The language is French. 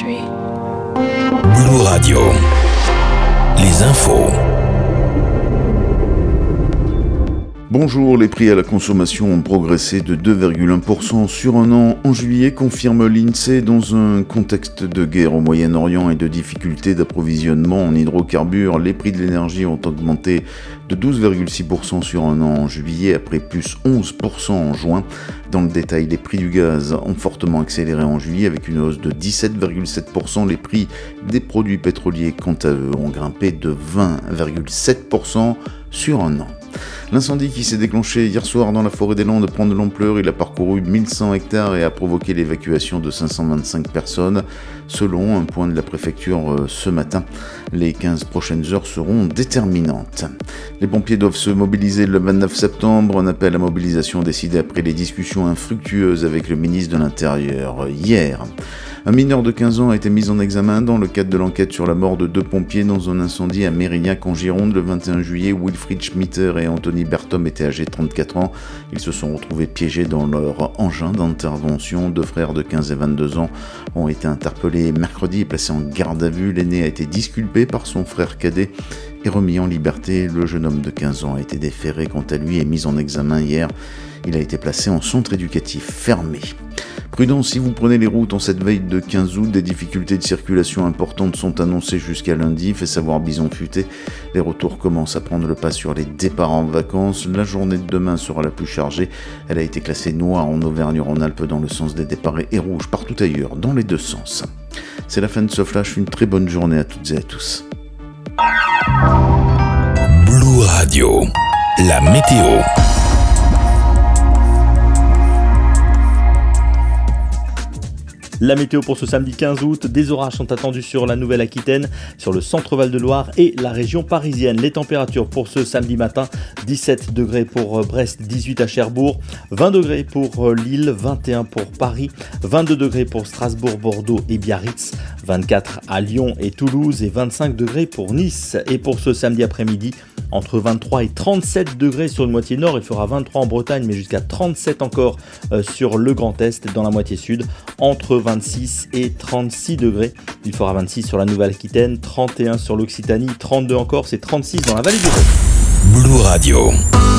Blue Radio. Les infos. Bonjour, les prix à la consommation ont progressé de 2,1% sur un an en juillet, confirme l'INSEE, dans un contexte de guerre au Moyen-Orient et de difficultés d'approvisionnement en hydrocarbures. Les prix de l'énergie ont augmenté de 12,6% sur un an en juillet, après plus 11% en juin. Dans le détail, les prix du gaz ont fortement accéléré en juillet, avec une hausse de 17,7%. Les prix des produits pétroliers, quant à eux, ont grimpé de 20,7% sur un an. L'incendie qui s'est déclenché hier soir dans la forêt des Landes prend de l'ampleur. Il a parcouru 1100 hectares et a provoqué l'évacuation de 525 personnes, selon un point de la préfecture ce matin. Les 15 prochaines heures seront déterminantes. Les pompiers doivent se mobiliser le 29 septembre, un appel à mobilisation décidé après les discussions infructueuses avec le ministre de l'Intérieur hier. Un mineur de 15 ans a été mis en examen dans le cadre de l'enquête sur la mort de 2 pompiers dans un incendie à Mérignac en Gironde le 21 juillet. Wilfried Schmitter et Anthony Berthom étaient âgés de 34 ans. Ils se sont retrouvés piégés dans leur engin d'intervention. 2 frères de 15 et 22 ans ont été interpellés mercredi et placés en garde à vue. L'aîné a été disculpé par son frère cadet et remis en liberté. Le jeune homme de 15 ans a été déféré quant à lui et mis en examen hier. Il a été placé en centre éducatif fermé. Prudence si vous prenez les routes en cette veille de 15 août, des difficultés de circulation importantes sont annoncées jusqu'à lundi, fait savoir Bison Futé. Les retours commencent à prendre le pas sur les départs en vacances. La journée de demain sera la plus chargée. Elle a été classée noire en Auvergne-Rhône-Alpes dans le sens des départs et rouge partout ailleurs, dans les deux sens. C'est la fin de ce flash, une très bonne journée à toutes et à tous. Blue Radio, la météo. La météo pour ce samedi 15 août, des orages sont attendus sur la Nouvelle-Aquitaine, sur le centre Val-de-Loire et la région parisienne. Les températures pour ce samedi matin, 17 degrés pour Brest, 18 à Cherbourg, 20 degrés pour Lille, 21 pour Paris, 22 degrés pour Strasbourg, Bordeaux et Biarritz, 24 à Lyon et Toulouse et 25 degrés pour Nice. Et pour ce samedi après-midi, entre 23 et 37 degrés sur une moitié nord, il fera 23 en Bretagne, mais jusqu'à 37 encore sur le Grand Est, dans la moitié sud, entre 26 et 36 degrés. Il fera 26 sur la Nouvelle-Aquitaine, 31 sur l'Occitanie, 32 encore, c'est 36 dans la vallée du Rhône. Blue Radio.